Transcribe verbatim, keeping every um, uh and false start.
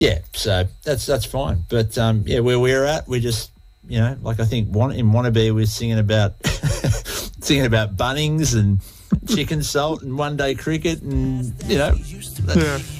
Yeah, so that's that's fine. But, um, yeah, where we're at, we're just, you know, like I think want, in Wannabe we're singing about singing about Bunnings and chicken salt and one-day cricket and, you know. Yeah.